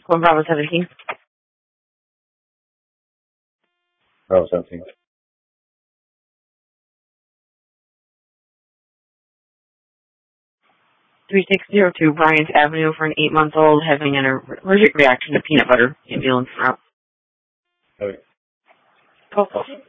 One Bravo 17. Bravo 17. 3602 Bryant Avenue for an 8-month-old having an allergic reaction to peanut butter. Ambulance route. Okay. Cool.